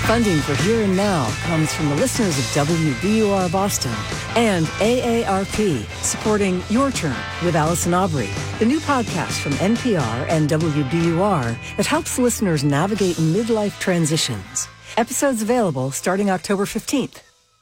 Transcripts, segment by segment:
Funding for Here and Now comes from the listeners of WBUR Boston and AARP, supporting Your Turn with Allison Aubrey, the new podcast from NPR and WBUR that helps listeners navigate midlife transitions. Episodes available starting October 15th.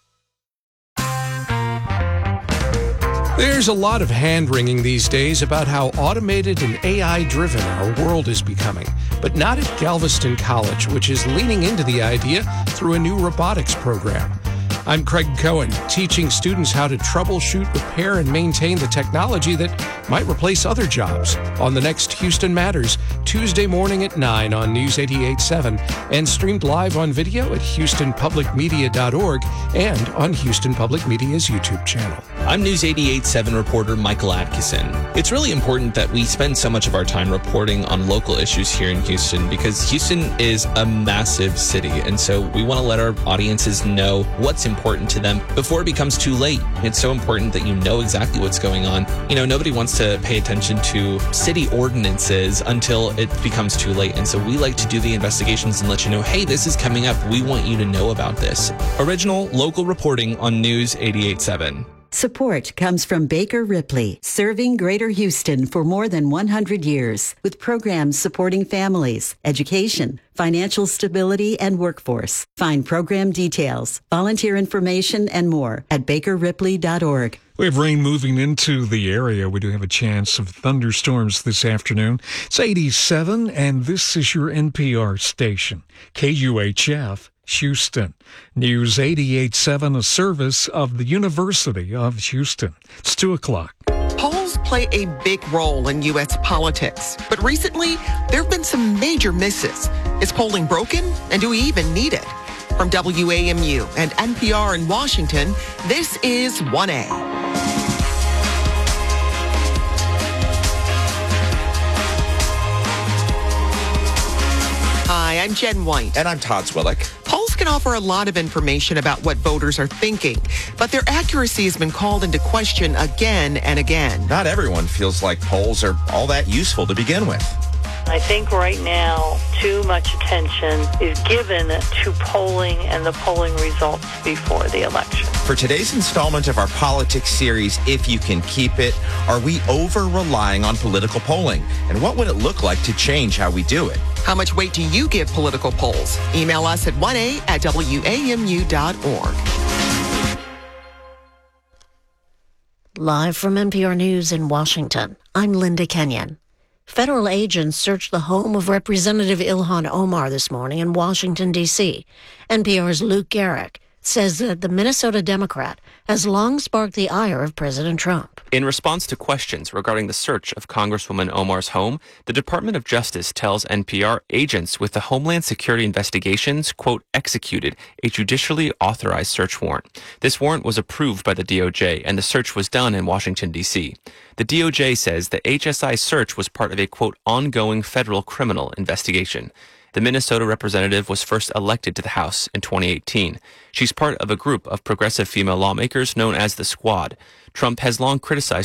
There's a lot of hand-wringing these days about how automated and AI-driven our world is becoming, but not at Galveston College, which is leaning into the idea through a new robotics program. I'm Craig Cohen, teaching students how to troubleshoot, repair, and maintain the technology that might replace other jobs on the next Houston Matters, Tuesday morning at 9 on News 88.7 and streamed live on video at HoustonPublicMedia.org and on Houston Public Media's YouTube channel. I'm News 88.7 reporter Michael Atkinson. It's really important that we spend so much of our time reporting on local issues here in Houston because Houston is a massive city, and so we want to let our audiences know what's important to them before it becomes too late. It's so important that you know exactly what's going on. You know, nobody wants to pay attention to city ordinances until it becomes too late, and so we like to do the investigations and let you know, hey, this is coming up. We want you to know about this. Original local reporting on News 88.7. Support comes from Baker Ripley, serving Greater Houston for more than 100 years, with programs supporting families, education, financial stability, and workforce. Find program details, volunteer information, and more at bakerripley.org. We have rain moving into the area. We do have a chance of thunderstorms this afternoon. It's 87, and this is your NPR station, KUHF. Houston. News 88.7, a service of the University of Houston. It's 2 o'clock. Polls play a big role in U.S. politics, but recently there have been some major misses. Is polling broken, and do we even need it? From WAMU and NPR in Washington, this is 1A. Hi, I'm Jen White. And I'm Todd Swillick. Polls can offer a lot of information about what voters are thinking, but their accuracy has been called into question again and again. Not everyone feels like polls are all that useful to begin with. I think right now too much attention is given to polling and the polling results before the election. For today's installment of our politics series, If You Can Keep It, are we over-relying on political polling? And what would it look like to change how we do it? How much weight do you give political polls? Email us at 1a@wamu.org. Live from NPR News in Washington, I'm Linda Kenyon. Federal agents searched the home of Representative Ilhan Omar this morning in Washington, D.C. NPR's Luke Garrick says that the Minnesota Democrat has long sparked the ire of President Trump. In response to questions regarding the search of Congresswoman Omar's home, the Department of Justice tells NPR agents with the Homeland Security Investigations, quote, executed a judicially authorized search warrant. This warrant was approved by the DOJ, and the search was done in Washington, D.C. The DOJ says the HSI search was part of a, quote, ongoing federal criminal investigation. The Minnesota representative was first elected to the House in 2018. She's part of a group of progressive female lawmakers known as the Squad. Trump has long criticized